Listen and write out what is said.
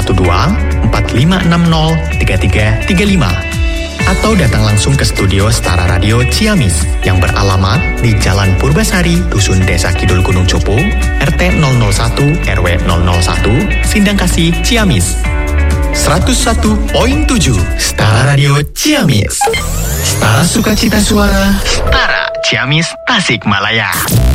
012-4560-3335. Atau datang langsung ke studio Setara Radio Ciamis yang beralamat di Jalan Purbasari, Dusun Desa Kidul Gunung Copo, RT 001 RW 001, Sindang Kasih, Ciamis. 101.7 Setara Radio Ciamis. Setara sukacita suara, Setara Ciamis, Tasikmalaya.